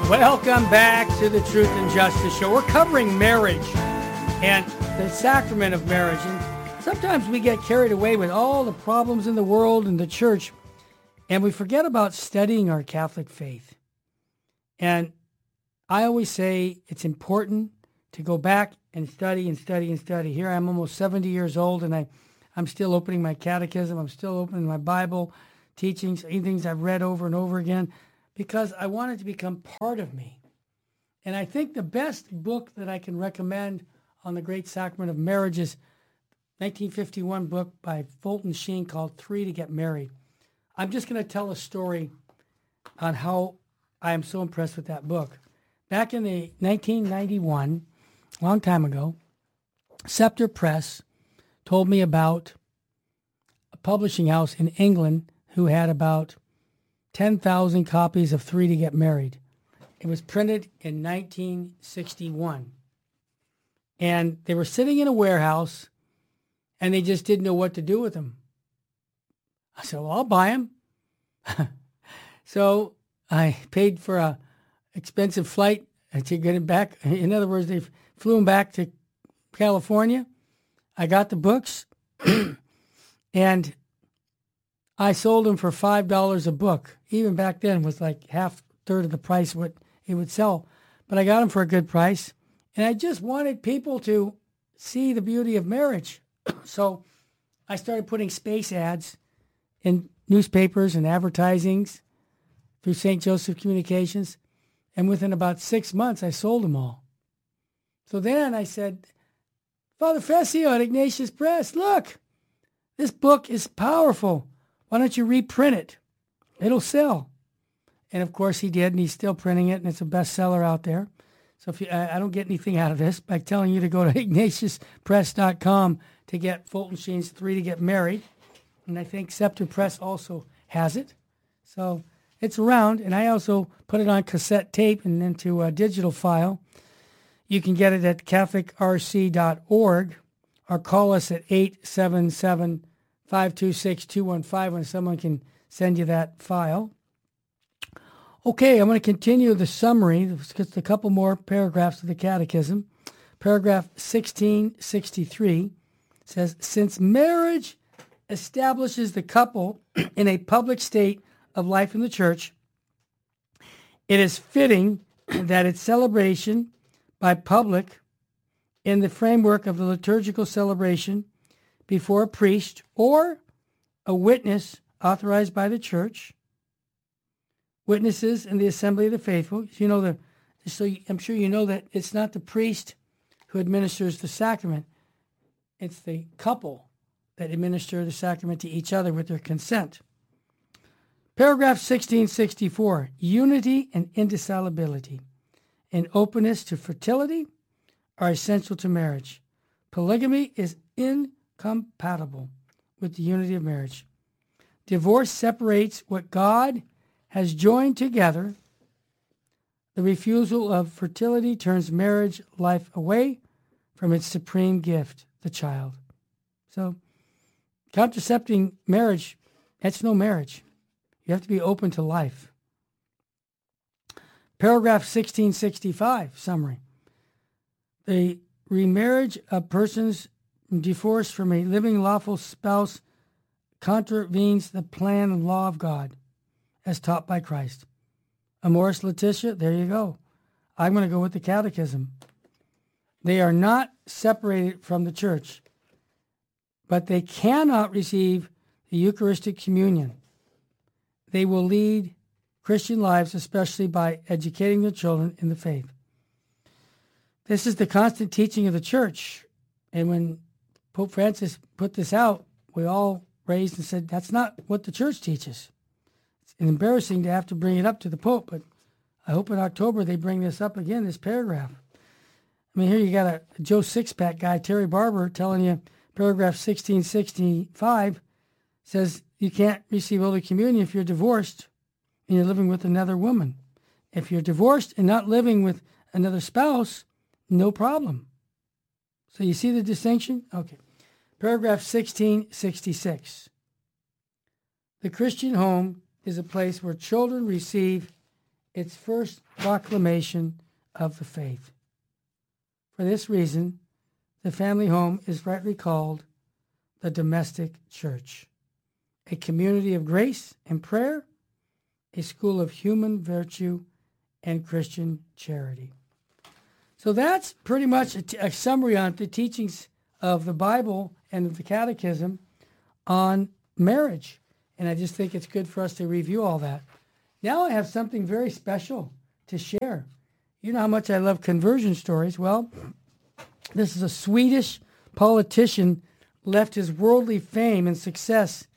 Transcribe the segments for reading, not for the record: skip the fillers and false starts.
Welcome back to the Truth and Justice Show. We're covering marriage and the sacrament of marriage. And sometimes we get carried away with all the problems in the world and the church, and we forget about studying our Catholic faith. And I always say it's important to go back and study and study and study. Here I am almost 70 years old, and I'm still opening my catechism. I'm still opening my Bible teachings, things I've read over and over again, because I want it to become part of me. And I think the best book that I can recommend on the great sacrament of marriage is 1951 book by Fulton Sheen called Three to Get Married. I'm just going to tell a story on how I am so impressed with that book. Back in the 1991, a long time ago, Scepter Press told me about a publishing house in England who had about 10,000 copies of Three to Get Married. It was printed in 1961. And they were sitting in a warehouse, and they just didn't know what to do with them. I said, well, I'll buy them. So I paid for a expensive flight to get it back. In other words, they flew them back to California. I got the books, and I sold them for $5 a book. Even back then, it was like third of the price what it would sell. But I got them for a good price. And I just wanted people to see the beauty of marriage. So I started putting space ads in newspapers and advertisings through St. Joseph Communications. And within about 6 months, I sold them all. So then I said, Father Fessio at Ignatius Press, look, this book is powerful. Why don't you reprint it? It'll sell. And of course he did, and he's still printing it, and it's a bestseller out there. So if I don't get anything out of this by telling you to go to ignatiuspress.com to get Fulton Sheen's Three to Get Married. And I think Scepter Press also has it. So it's around, and I also put it on cassette tape and into a digital file. You can get it at catholicrc.org or call us at 877-526-215 when someone can send you that file. Okay, I'm going to continue the summary. Just a couple more paragraphs of the Catechism. Paragraph 1663 says, since marriage establishes the couple in a public state of life in the church, it is fitting that its celebration by public in the framework of the liturgical celebration before a priest or a witness authorized by the church, witnesses in the assembly of the faithful. I'm sure you know that it's not the priest who administers the sacrament. It's the couple that administer the sacrament to each other with their consent. Paragraph 1664, unity and indissolubility and openness to fertility are essential to marriage. Polygamy is incompatible with the unity of marriage. Divorce separates what God has joined together. The refusal of fertility turns marriage life away from its supreme gift, the child. So, contracepting marriage, that's no marriage. You have to be open to life. Paragraph 1665, summary. The remarriage of persons divorced from a living lawful spouse contravenes the plan and law of God as taught by Christ. Amoris Laetitia, there you go. I'm going to go with the Catechism. They are not separated from the church, but they cannot receive the Eucharistic communion. They will lead Christian lives, especially by educating their children in the faith. This is the constant teaching of the church. And when Pope Francis put this out, we all raised and said, that's not what the church teaches. It's embarrassing to have to bring it up to the Pope, but I hope in October they bring this up again, this paragraph. I mean, here you got a Joe Sixpack guy, Terry Barber, telling you paragraph 1665 says you can't receive Holy Communion if you're divorced and you're living with another woman. If you're divorced and not living with another spouse, no problem. So you see the distinction? Okay. Paragraph 1666. The Christian home is a place where children receive its first proclamation of the faith. For this reason, the family home is rightly called the domestic church, a community of grace and prayer, a school of human virtue and Christian charity. So that's pretty much a summary on the teachings of the Bible and of the Catechism on marriage. And I just think it's good for us to review all that. Now I have something very special to share. You know how much I love conversion stories. Well, this is a Swedish politician left his worldly fame and success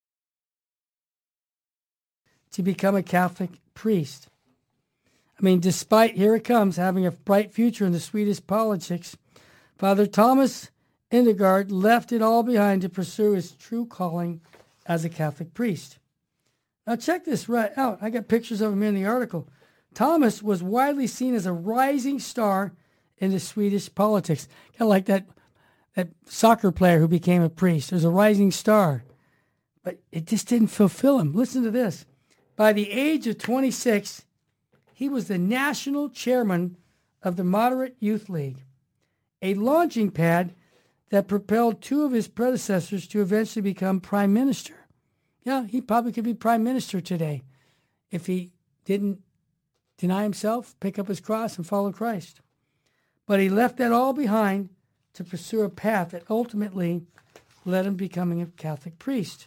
to become a Catholic priest. I mean, despite, here it comes, having a bright future in the Swedish politics, Father Thomas Indergaard left it all behind to pursue his true calling as a Catholic priest. Now check this right out. I got pictures of him in the article. Thomas was widely seen as a rising star in the Swedish politics. Kind of like that soccer player who became a priest. There's a rising star. But it just didn't fulfill him. Listen to this. By the age of 26, he was the national chairman of the Moderate Youth League, a launching pad that propelled two of his predecessors to eventually become prime minister. Yeah, he probably could be prime minister today if he didn't deny himself, pick up his cross, and follow Christ. But he left that all behind to pursue a path that ultimately led him becoming a Catholic priest.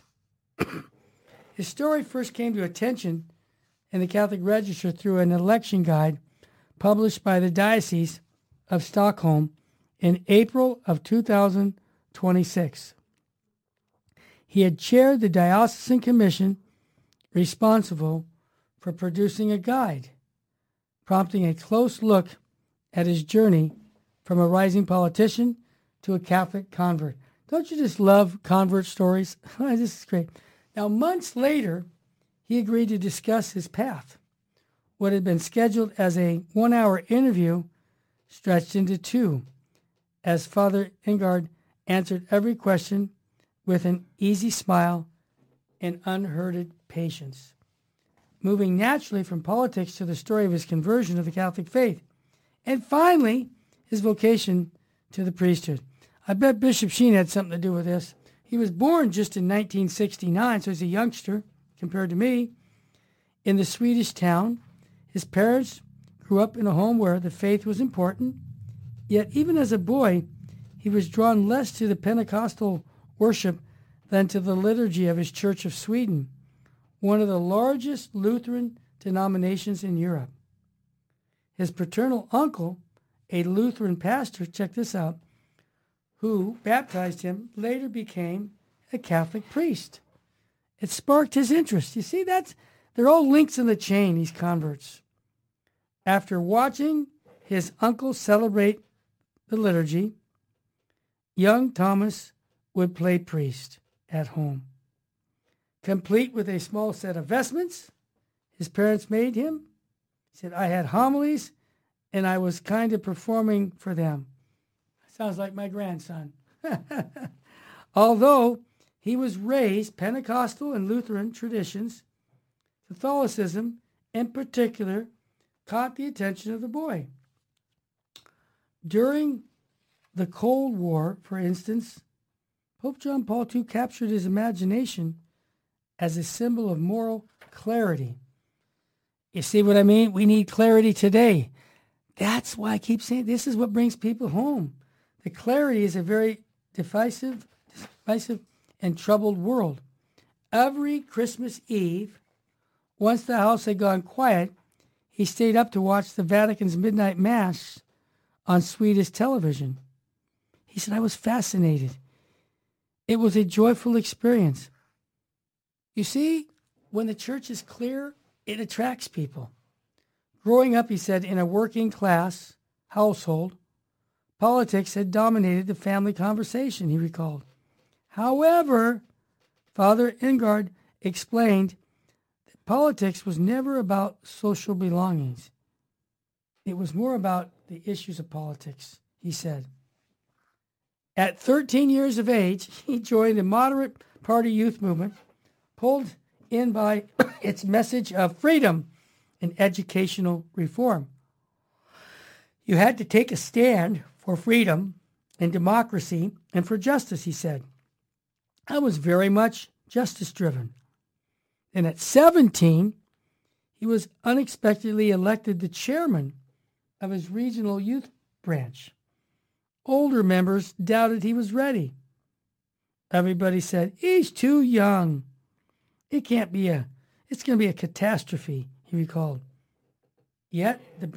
His story first came to attention in the Catholic Register through an election guide published by the Diocese of Stockholm in April of 2026. He had chaired the diocesan commission responsible for producing a guide, prompting a close look at his journey from a rising politician to a Catholic convert. Don't you just love convert stories? This is great. Now, months later, he agreed to discuss his path. What had been scheduled as a 1-hour interview stretched into 2, as Father Indergaard answered every question with an easy smile and unhurried patience, moving naturally from politics to the story of his conversion to the Catholic faith, and finally, his vocation to the priesthood. I bet Bishop Sheen had something to do with this. He was born just in 1969, so he's a youngster compared to me, in the Swedish town. His parents grew up in a home where the faith was important, yet even as a boy, he was drawn less to the Pentecostal worship than to the liturgy of his Church of Sweden, one of the largest Lutheran denominations in Europe. His paternal uncle, a Lutheran pastor, check this out, who baptized him, later became a Catholic priest. It sparked his interest. You see, they're all links in the chain, these converts. After watching his uncle celebrate the liturgy, young Thomas would play priest at home. Complete with a small set of vestments his parents made him. He said, I had homilies and I was kind of performing for them. Sounds like my grandson. Although he was raised Pentecostal and Lutheran traditions, Catholicism in particular caught the attention of the boy. During the Cold War, for instance, Pope John Paul II captured his imagination as a symbol of moral clarity. You see what I mean? We need clarity today. That's why I keep saying this is what brings people home. The clarity is a very divisive and troubled world. Every Christmas Eve, once the house had gone quiet, he stayed up to watch the Vatican's midnight mass on Swedish television. He said, I was fascinated. It was a joyful experience. You see, when the church is clear, it attracts people. Growing up, he said, in a working class household, politics had dominated the family conversation, he recalled. However, Father Indergaard explained that politics was never about social belongings. It was more about the issues of politics, he said. At 13 years of age, he joined the Moderate Party youth movement, pulled in by its message of freedom and educational reform. You had to take a stand for freedom and democracy and for justice, he said. I was very much justice-driven. And at 17, he was unexpectedly elected the chairman of his regional youth branch. Older members doubted he was ready. Everybody said, he's too young. It's going to be a catastrophe, he recalled. Yet, the